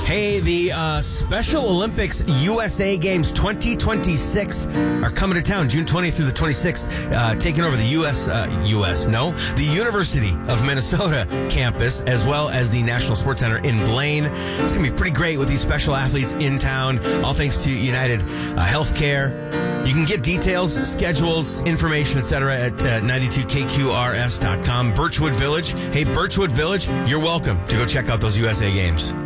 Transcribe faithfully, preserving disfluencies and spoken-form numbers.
Hey, the uh, Special Olympics U S A Games twenty twenty-six are coming to town June twentieth through the twenty-sixth, uh, taking over the U S, uh, U S, no, the University of Minnesota campus, as well as the National Sports Center in Blaine. It's going to be pretty great with these special athletes in town, all thanks to United uh, Healthcare. You can get details, schedules, information, et cetera at uh, ninety-two K Q R S dot com. Birchwood Village. Hey, Birchwood Village, you're welcome to go check out those U S A Games.